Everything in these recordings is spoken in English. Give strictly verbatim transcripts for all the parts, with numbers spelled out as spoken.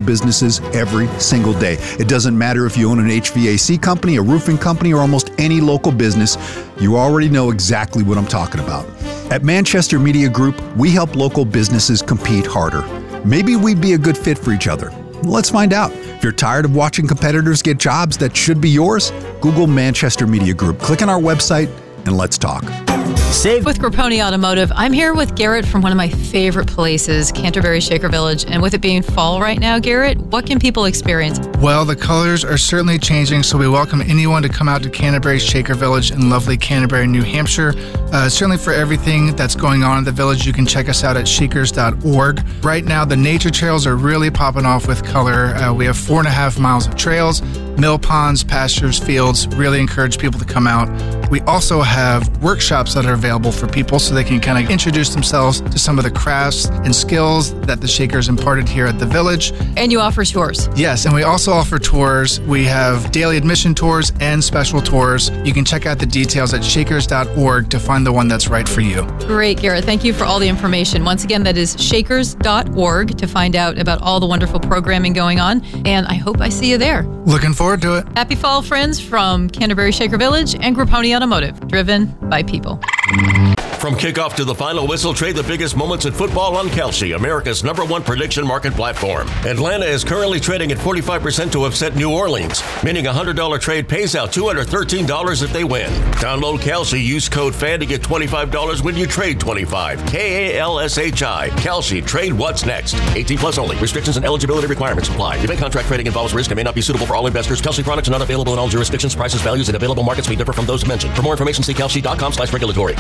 businesses every single day. It doesn't matter if you own an H V A C company, a roofing company, or almost any local business. You already know exactly what I'm talking about. At Manchester Media Group, we help local businesses compete harder. Maybe we'd be a good fit for each other. Let's find out. If you're tired of watching competitors get jobs that should be yours, Google Manchester Media Group. Click on our website and let's talk. Save with Grapponi Automotive. I'm here with Garrett from one of my favorite places, Canterbury Shaker Village. And with it being fall right now, Garrett, what can people experience? Well, the colors are certainly changing, so we welcome anyone to come out to Canterbury Shaker Village in lovely Canterbury, New Hampshire. Uh, certainly for everything that's going on in the village, you can check us out at shakers dot org. Right now, the nature trails are really popping off with color. Uh, we have four and a half miles of trails, mill ponds, pastures, fields. Really encourage people to come out. We also have workshops that are available for people so they can kind of introduce themselves to some of the crafts and skills that the Shakers imparted here at the village. And you offer tours. Yes, and we also offer tours. We have daily admission tours and special tours. You can check out the details at shakers dot org to find the one that's right for you. Great, Garrett. Thank you for all the information. Once again, that is shakers dot org to find out about all the wonderful programming going on. And I hope I see you there. Looking forward to it. Happy fall, friends, from Canterbury Shaker Village and Grapponi Automotive, driven by people. From kickoff to the final whistle, trade the biggest moments in football on Kalshi, America's number one prediction market platform. Atlanta is currently trading at forty-five percent to upset New Orleans, meaning a one hundred dollars trade pays out two hundred thirteen dollars if they win. Download Kalshi, use code F A N to get twenty-five dollars when you trade twenty-five. K A L S H I. Kalshi, trade what's next. eighteen plus only. Restrictions and eligibility requirements apply. Event contract trading involves risk and may not be suitable for all investors. Kalshi products are not available in all jurisdictions. Prices, values, and available markets may differ from those mentioned. For more information, see kalshi dot com slash regulatory.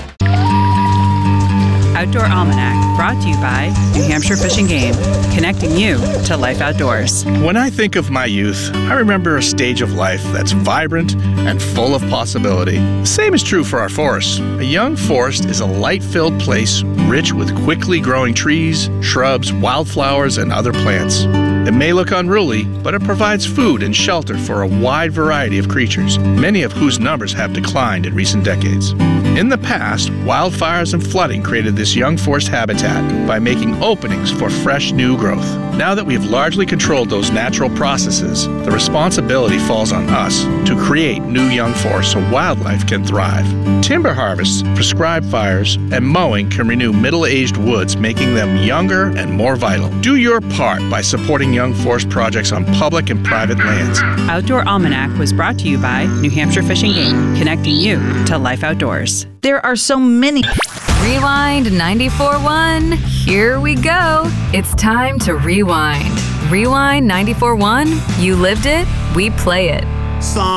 Outdoor Almanac, brought to you by New Hampshire Fish and Game, connecting you to life outdoors. When I think of my youth, I remember a stage of life that's vibrant and full of possibility. The same is true for our forests. A young forest is a light-filled place rich with quickly growing trees, shrubs, wildflowers, and other plants. It may look unruly, but it provides food and shelter for a wide variety of creatures, many of whose numbers have declined in recent decades. In the past, wildfires and flooding created this young forest habitat by making openings for fresh new growth. Now that we've largely controlled those natural processes, the responsibility falls on us to create new young forests so wildlife can thrive. Timber harvests, prescribed fires, and mowing can renew middle-aged woods, making them younger and more vital. Do your part by supporting young forest projects on public and private lands. Outdoor Almanac was brought to you by New Hampshire Fish and Game, connecting you to life outdoors. There are so many. Rewind ninety-four point one. Here we go. It's time to rewind. Rewind ninety-four point one. You lived it, we play it. Song.